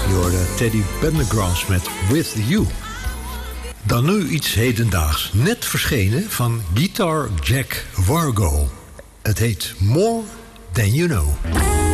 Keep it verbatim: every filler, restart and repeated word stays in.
Je hoorde Teddy Pendergrass met With You. Dan nu iets hedendaags. Net verschenen van Guitar Jack Vargo. Het heet More Than You Know.